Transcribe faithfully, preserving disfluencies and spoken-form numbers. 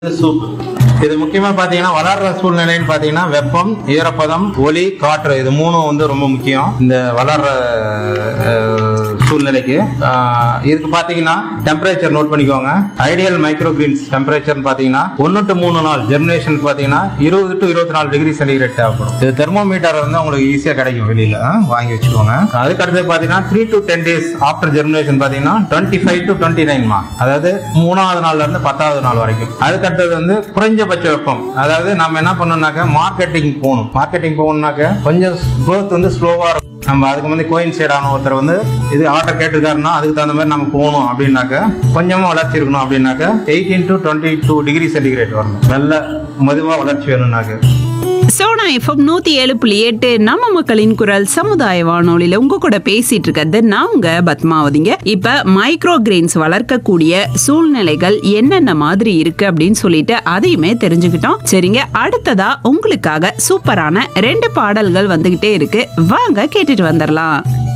Soup இது முக்கியமா பாத்தீங்கன்னா வளர்ற சூழ்நிலைன்னு பாத்தீங்கன்னா வெப்பம், ஈரப்பதம், ஒளி, காற்று இது மூணும் வந்து ரொம்ப முக்கியம் இந்த வளர்ற சூழ்நிலைக்கு. இதுக்கு பாத்தீங்கன்னா டெம்பரேச்சர் நோட் பண்ணிக்கோங்க. ஐடியல் மைக்ரோ கிரீன்ஸ் டெம்பரேச்சர் பாத்தீங்கன்னா ஒன்னு டு மூணு நாள் ஜெர்மினேஷன் பாத்தீங்கன்னா இருபது டு இருபத்தி நாலு டிகிரி சென்டிகிரேட் தேவைப்படும். இது தெர்மோமீட்டர் வந்து உங்களுக்கு ஈஸியா கிடைக்கும், வெளியில வாங்கி வச்சுக்கோங்க. அதுக்கு அடுத்து பாத்தீங்கன்னா three to ten days after germination பாத்தீங்கன்னா twenty five to twenty nine மா அதாவது மூணாவது நாள்ல இருந்து பத்தாவது நாள் வரைக்கும். அதுக்கு அடுத்தது வந்து குறைஞ்சபட்ச வெப்பம். அதாவது நம்ம என்ன பண்ணோம்னாக்க மார்க்கெட்டிங் போகணும். மார்க்கெட்டிங் போகணும்னாக்க கொஞ்சம் growth வந்து ஸ்லோவா இருக்கும். நம்ம அதுக்கு வந்து கோயின்சைட் ஆன ஒருத்தர் வந்து இது ஆர்டர் கேட்டிருக்காருன்னா அதுக்கு தகுந்த மாதிரி நம்ம போகணும் அப்படின்னாக்க கொஞ்சமா வளர்ச்சி இருக்கணும் அப்படின்னாக்க eighteen to twenty two degree centigrade வரணும். நல்ல மெதுவா வளர்ச்சி வேணும்னாக்க. சோனா எஃப்எம் நூத்தி ஏழு புள்ளி எட்டு நம்ம மக்களின் குரல் சமுதாய வானொலியில உங்க கூட பேசிட்டு இருக்கிறது நான் உங்க பத்மாவதிங்க. இப்ப மைக்ரோ கிரெயின்ஸ் வளர்க்கக்கூடிய சூழ்நிலைகள் என்னென்ன மாதிரி இருக்கு அப்படின்னு சொல்லிட்டு அதையுமே தெரிஞ்சுக்கிட்டோம். சரிங்க, அடுத்ததா உங்களுக்காக சூப்பரான ரெண்டு பாடல்கள் வந்துகிட்டே இருக்கு, வாங்க கேட்டுட்டு வந்துடலாம்.